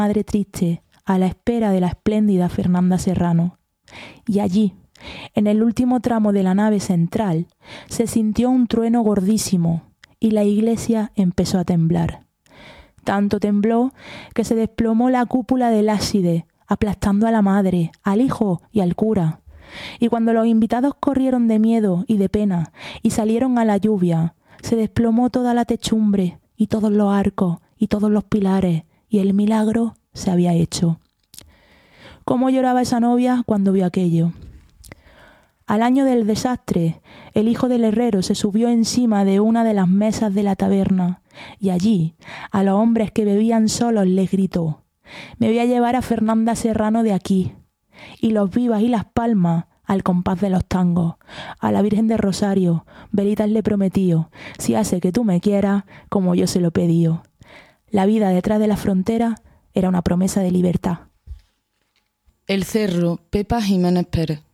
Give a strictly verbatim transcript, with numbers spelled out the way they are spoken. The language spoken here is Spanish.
madre triste a la espera de la espléndida Fernanda Serrano. Y allí, en el último tramo de la nave central, se sintió un trueno gordísimo y la iglesia empezó a temblar. Tanto tembló que se desplomó la cúpula del ábside, aplastando a la madre, al hijo y al cura. Y cuando los invitados corrieron de miedo y de pena y salieron a la lluvia, se desplomó toda la techumbre y todos los arcos y todos los pilares, y el milagro se había hecho. ¿Cómo lloraba esa novia cuando vio aquello? Al año del desastre, el hijo del herrero se subió encima de una de las mesas de la taberna y allí, a los hombres que bebían solos les gritó: «Me voy a llevar a Fernanda Serrano de aquí». Y los vivas y las palmas, al compás de los tangos, a la Virgen de Rosario, velitas le prometío, si hace que tú me quieras, como yo se lo pedío. La vida detrás de la frontera era una promesa de libertad. El Cerro, Pepa Jiménez Pérez.